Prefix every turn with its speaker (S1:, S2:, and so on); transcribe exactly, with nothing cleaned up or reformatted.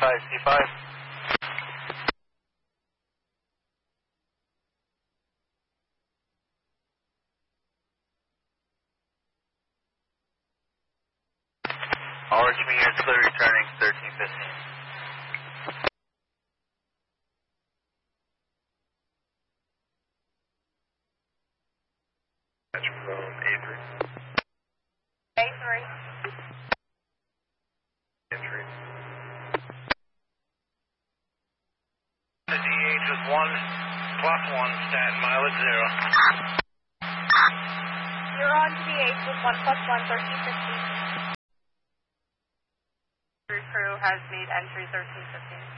S1: five C five. All Richmond units clear returning thirteen fifteen. That's from A three.
S2: A three.
S1: A three.
S3: The D H is one plus one, stat mileage zero.
S2: You're on to D H with one plus one, thirteen fifteen. Crew has made entry thirteen fifteen.